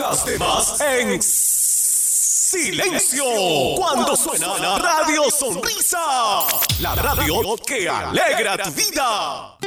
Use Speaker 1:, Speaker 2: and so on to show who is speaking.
Speaker 1: Las demás en silencio. Cuando suena la Radio Sonrisa, la radio que alegra tu vida.